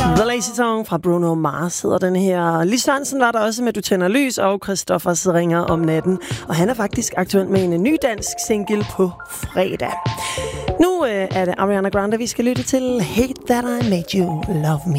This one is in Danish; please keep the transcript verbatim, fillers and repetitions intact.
The Lazy Song fra Bruno Mars hedder den her. Lis Sørensen var der også med Du Tænder Lys, og Christoffers Ringer om natten. Og han er faktisk aktuel med en ny dansk single på fredag. Nu øh, er det Ariana Grande, vi skal lytte til. Hate That I Made You Love Me.